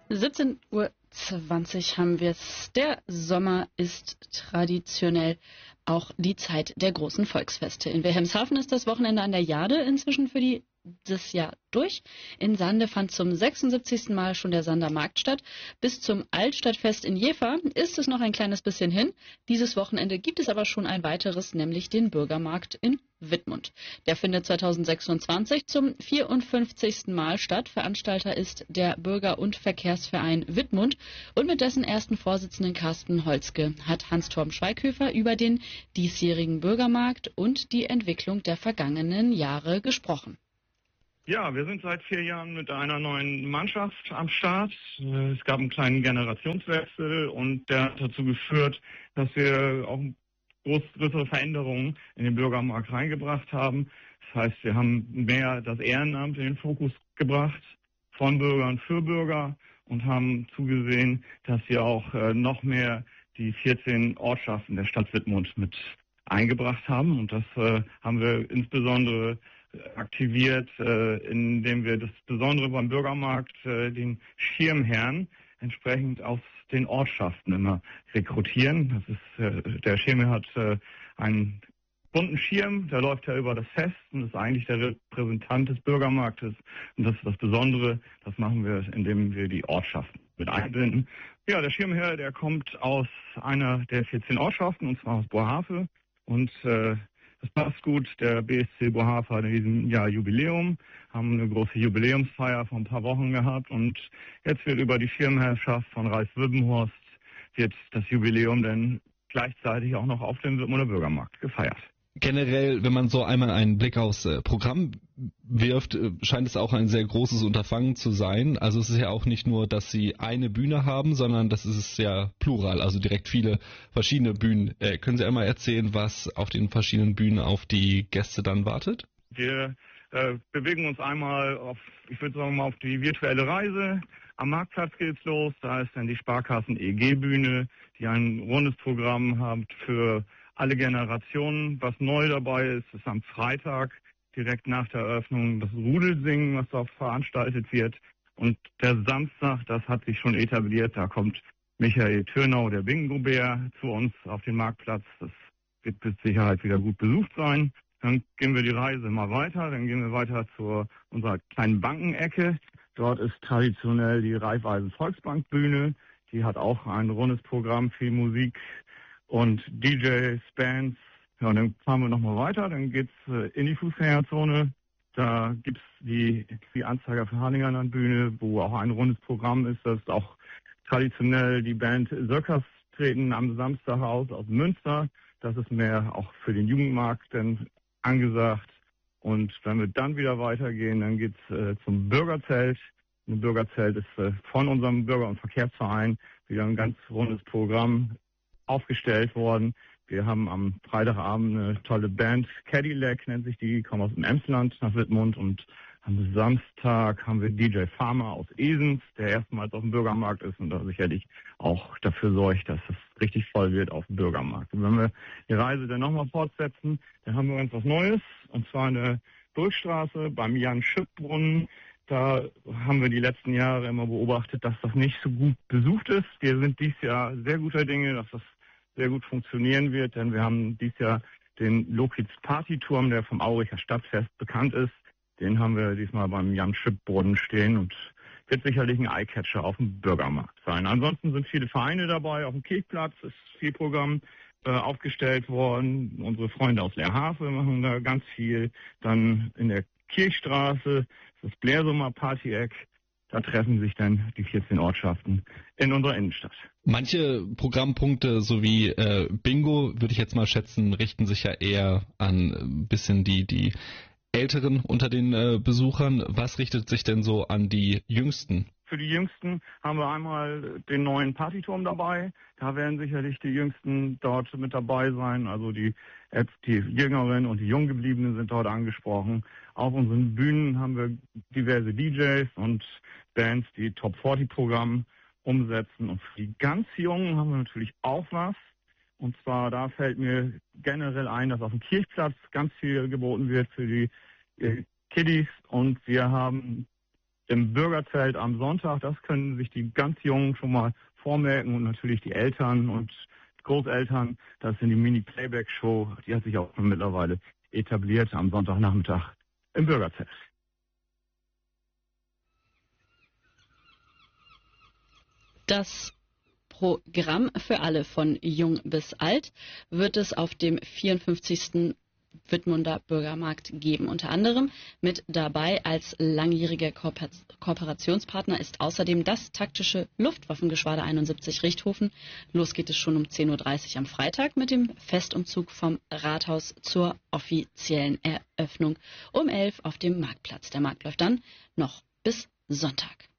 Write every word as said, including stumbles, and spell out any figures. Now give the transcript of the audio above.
siebzehn Uhr zwanzig haben wir es. Der Sommer ist traditionell auch die Zeit der großen Volksfeste. In Wilhelmshaven ist das Wochenende an der Jade inzwischen für die das Jahr durch. In Sande fand zum sechsundsiebzigsten Mal schon der Sander Markt statt. Bis zum Altstadtfest in Jever ist es noch ein kleines bisschen hin. Dieses Wochenende gibt es aber schon ein weiteres, nämlich den Bürgermarkt in Wittmund. Der findet zweitausendsechsundzwanzig zum vierundfünfzigsten Mal statt. Veranstalter ist der Bürger- und Verkehrsverein Wittmund und mit dessen ersten Vorsitzenden Carsten Holzke hat Hans-Torben Schweighöfer über den diesjährigen Bürgermarkt und die Entwicklung der vergangenen Jahre gesprochen. Ja, wir sind seit vier Jahren mit einer neuen Mannschaft am Start. Es gab einen kleinen Generationswechsel und der hat dazu geführt, dass wir auch größere Veränderungen in den Bürgermarkt reingebracht haben. Das heißt, wir haben mehr das Ehrenamt in den Fokus gebracht, von Bürgern für Bürger, und haben zugesehen, dass wir auch noch mehr die vierzehn Ortschaften der Stadt Wittmund mit eingebracht haben. Und das haben wir insbesondere aktiviert, äh, indem wir das Besondere beim Bürgermarkt, äh, den Schirmherrn, entsprechend aus den Ortschaften immer rekrutieren. Das ist, äh, der Schirmherr hat äh, einen bunten Schirm, der läuft ja über das Fest und ist eigentlich der Repräsentant des Bürgermarktes. Und das ist das Besondere, das machen wir, indem wir die Ortschaften mit einbinden. Ja, der Schirmherr, der kommt aus einer der vierzehn Ortschaften, und zwar aus Boerhaave. Und äh, das passt gut. Der B S C Boerhaave hat in diesem Jahr Jubiläum, haben eine große Jubiläumsfeier vor ein paar Wochen gehabt, und jetzt wird über die Schirmherrschaft von Ralf Wibbenhorst wird das Jubiläum dann gleichzeitig auch noch auf dem Wittmunder Bürgermarkt gefeiert. Generell, wenn man so einmal einen Blick aufs äh, Programm wirft, äh, scheint es auch ein sehr großes Unterfangen zu sein. Also es ist ja auch nicht nur, dass Sie eine Bühne haben, sondern das ist ja plural, also direkt viele verschiedene Bühnen. Äh, können Sie einmal erzählen, was auf den verschiedenen Bühnen auf die Gäste dann wartet? Wir äh, bewegen uns einmal auf, ich würde sagen mal, auf die virtuelle Reise. Am Marktplatz geht's los, da ist dann die Sparkassen E G-Bühne, die ein rundes Programm hat für alle Generationen. Was neu dabei ist, ist am Freitag direkt nach der Eröffnung das Rudelsingen, was dort veranstaltet wird. Und der Samstag, das hat sich schon etabliert, da kommt Michael Türnau, der Bingo-Bär, zu uns auf den Marktplatz. Das wird mit Sicherheit wieder gut besucht sein. Dann gehen wir die Reise mal weiter, dann gehen wir weiter zu unserer kleinen Bankenecke. Dort ist traditionell die Raiffeisen Volksbank-Bühne. Die hat auch ein rundes Programm, viel Musik und D Js, Bands. Ja, und dann fahren wir nochmal weiter, dann geht's äh, in die Fußgängerzone. Da gibt's die, die Anzeiger für Harlingen an der Bühne, wo auch ein rundes Programm ist. Das ist auch traditionell die Band Söckers treten am Samstag aus aus Münster. Das ist mehr auch für den Jugendmarkt dann angesagt. Und wenn wir dann wieder weitergehen, dann geht's äh, zum Bürgerzelt. Ein Bürgerzelt ist äh, von unserem Bürger- und Verkehrsverein wieder ein ganz rundes Programm aufgestellt worden. Wir haben am Freitagabend eine tolle Band, Cadillac nennt sich die, kommen aus dem Emsland nach Wittmund, und am Samstag haben wir D J Farmer aus Esens, der erstmals auf dem Bürgermarkt ist und da sicherlich auch dafür sorgt, dass es richtig voll wird auf dem Bürgermarkt. Und wenn wir die Reise dann nochmal fortsetzen, dann haben wir ganz was Neues, und zwar eine Durchstraße beim Jan-Schüpp-Brunnen. Da haben wir die letzten Jahre immer beobachtet, dass das nicht so gut besucht ist. Wir sind dieses Jahr sehr guter Dinge, dass das sehr gut funktionieren wird, denn wir haben dieses Jahr den Lokitz Partyturm, der vom Auricher Stadtfest bekannt ist. Den haben wir diesmal beim Jan-Schüpp-Brunnen stehen und wird sicherlich ein Eyecatcher auf dem Bürgermarkt sein. Ansonsten sind viele Vereine dabei. Auf dem Kirchplatz ist viel Programm äh, aufgestellt worden. Unsere Freunde aus Leerhafe machen da ganz viel. Dann in der Kirchstraße das Blärsummer Partyeck. Da treffen sich dann die vierzehn Ortschaften in unserer Innenstadt. Manche Programmpunkte sowie äh, Bingo, würde ich jetzt mal schätzen, richten sich ja eher an ein bisschen die, die Älteren unter den äh, Besuchern. Was richtet sich denn so an die Jüngsten? Für die Jüngsten haben wir einmal den neuen Partyturm dabei. Da werden sicherlich die Jüngsten dort mit dabei sein. Also die, die Jüngeren und die Junggebliebenen sind dort angesprochen. Auf unseren Bühnen haben wir diverse D Js und Bands, die Top vierzig Programm umsetzen. Und für die ganz Jungen haben wir natürlich auch was. Und zwar, da fällt mir generell ein, dass auf dem Kirchplatz ganz viel geboten wird für die äh, Kiddies. Und wir haben im Bürgerzelt am Sonntag. Das können sich die ganz Jungen schon mal vormerken und natürlich die Eltern und Großeltern. Das sind die Mini-Playback-Show. Die hat sich auch mittlerweile etabliert am Sonntagnachmittag im Bürgerzelt. Das Programm für alle von jung bis alt wird es auf dem vierundfünfzigsten Wittmunder Bürgermarkt geben. Unter anderem mit dabei als langjähriger Kooper- Kooperationspartner ist außerdem das taktische Luftwaffengeschwader einundsiebzig Richthofen. Los geht es schon um zehn Uhr dreißig am Freitag mit dem Festumzug vom Rathaus zur offiziellen Eröffnung um elf auf dem Marktplatz. Der Markt läuft dann noch bis Sonntag.